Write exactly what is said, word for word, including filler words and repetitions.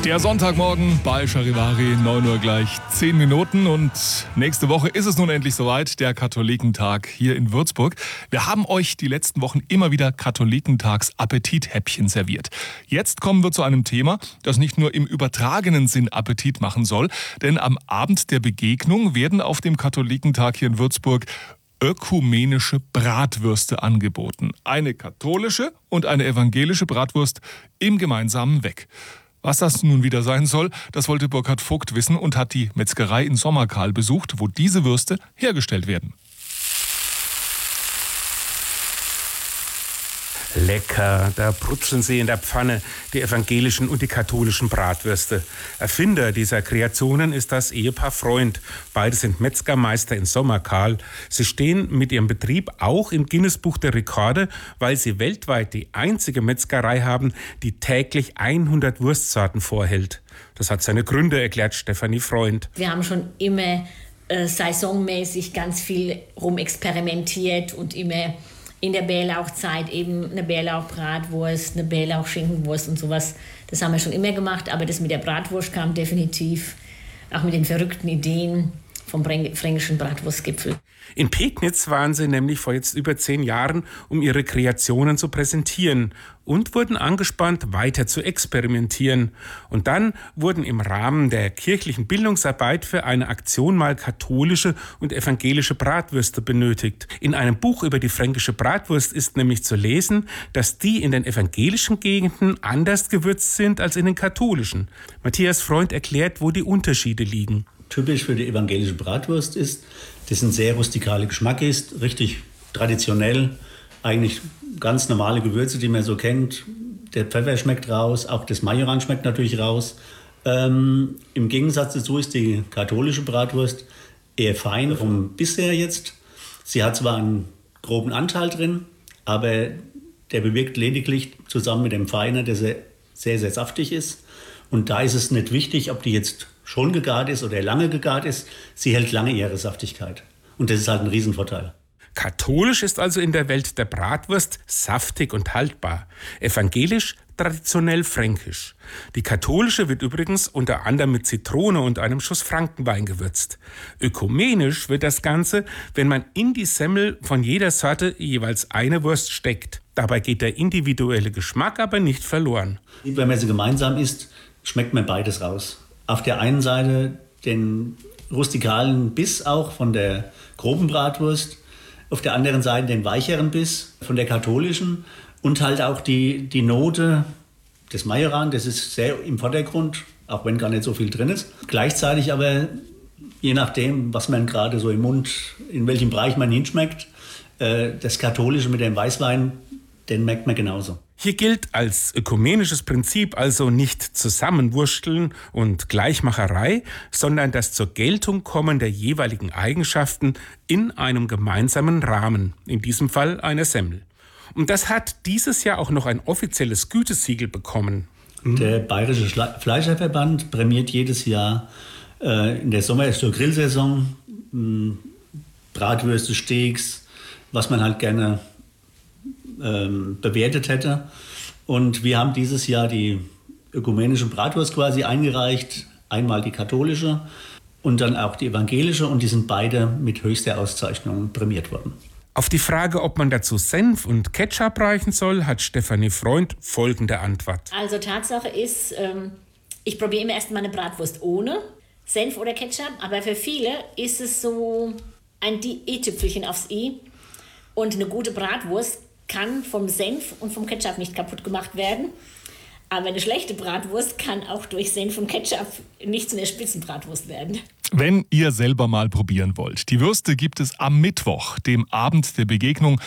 Der Sonntagmorgen bei Charivari, neun Uhr gleich zehn Minuten. Und nächste Woche ist es nun endlich soweit, der Katholikentag hier in Würzburg. Wir haben euch die letzten Wochen immer wieder Katholikentags-Appetithäppchen serviert. Jetzt kommen wir zu einem Thema, das nicht nur im übertragenen Sinn Appetit machen soll. Denn am Abend der Begegnung werden auf dem Katholikentag hier in Würzburg ökumenische Bratwürste angeboten. Eine katholische und eine evangelische Bratwurst im gemeinsamen Weg. Was das nun wieder sein soll, das wollte Burkhard Vogt wissen und hat die Metzgerei in Sommerkahl besucht, wo diese Würste hergestellt werden. Lecker, da brutzeln sie in der Pfanne, die evangelischen und die katholischen Bratwürste. Erfinder dieser Kreationen ist das Ehepaar Freund. Beide sind Metzgermeister in Sommerkahl. Sie stehen mit ihrem Betrieb auch im Guinness-Buch der Rekorde, weil sie weltweit die einzige Metzgerei haben, die täglich hundert Wurstsorten vorhält. Das hat seine Gründe, erklärt Stefanie Freund. Wir haben schon immer äh, saisonmäßig ganz viel rumexperimentiert und immer in der Bärlauchzeit eben eine Bärlauchbratwurst, eine Bärlauchschinkenwurst und sowas. Das haben wir schon immer gemacht, aber das mit der Bratwurst kam definitiv auch mit den verrückten Ideen vom fränkischen Bratwurstgipfel. In Pegnitz waren sie nämlich vor jetzt über zehn Jahren, um ihre Kreationen zu präsentieren und wurden angespannt, weiter zu experimentieren. Und dann wurden im Rahmen der kirchlichen Bildungsarbeit für eine Aktion mal katholische und evangelische Bratwürste benötigt. In einem Buch über die fränkische Bratwurst ist nämlich zu lesen, dass die in den evangelischen Gegenden anders gewürzt sind als in den katholischen. Matthias Freund erklärt, wo die Unterschiede liegen. Typisch für die evangelische Bratwurst ist, dass ein sehr rustikaler Geschmack ist, richtig traditionell, eigentlich ganz normale Gewürze, die man so kennt. Der Pfeffer schmeckt raus, auch das Majoran schmeckt natürlich raus. Ähm, Im Gegensatz dazu ist die katholische Bratwurst eher fein vom bisher jetzt. Sie hat zwar einen groben Anteil drin, aber der bewirkt lediglich zusammen mit dem Feiner, dass er sehr, sehr saftig ist. Und da ist es nicht wichtig, ob die jetzt schon gegart ist oder lange gegart ist. Sie hält lange ihre Saftigkeit. Und das ist halt ein Riesenvorteil. Katholisch ist also in der Welt der Bratwurst saftig und haltbar. Evangelisch traditionell fränkisch. Die katholische wird übrigens unter anderem mit Zitrone und einem Schuss Frankenwein gewürzt. Ökumenisch wird das Ganze, wenn man in die Semmel von jeder Sorte jeweils eine Wurst steckt. Dabei geht der individuelle Geschmack aber nicht verloren. Wenn man sie gemeinsam isst, schmeckt man beides raus. Auf der einen Seite den rustikalen Biss auch von der groben Bratwurst, auf der anderen Seite den weicheren Biss von der katholischen und halt auch die, die Note des Majoran, das ist sehr im Vordergrund, auch wenn gar nicht so viel drin ist. Gleichzeitig aber, je nachdem, was man gerade so im Mund, in welchem Bereich man hinschmeckt, äh, das Katholische mit dem Weißwein, den merkt man genauso. Hier gilt als ökumenisches Prinzip also nicht Zusammenwursteln und Gleichmacherei, sondern das zur Geltung kommen der jeweiligen Eigenschaften in einem gemeinsamen Rahmen, in diesem Fall einer Semmel. Und das hat dieses Jahr auch noch ein offizielles Gütesiegel bekommen. Der Bayerische Schla- Fleischerverband prämiert jedes Jahr äh, in der Sommer- zur Grillsaison mh, Bratwürste, Steaks, was man halt gerne ähm, bewertet hätte. Und wir haben dieses Jahr die ökumenische Bratwurst quasi eingereicht, einmal die katholische und dann auch die evangelische, und die sind beide mit höchster Auszeichnung prämiert worden. Auf die Frage, ob man dazu Senf und Ketchup reichen soll, hat Stefanie Freund folgende Antwort. Also Tatsache ist, ähm, ich probiere immer erst mal eine Bratwurst ohne Senf oder Ketchup, aber für viele ist es so ein i-Tüpfelchen aufs I, und eine gute Bratwurst kann vom Senf und vom Ketchup nicht kaputt gemacht werden. Aber eine schlechte Bratwurst kann auch durch Senf und Ketchup nicht zu einer Spitzenbratwurst werden. Wenn ihr selber mal probieren wollt, die Würste gibt es am Mittwoch, dem Abend der Begegnung,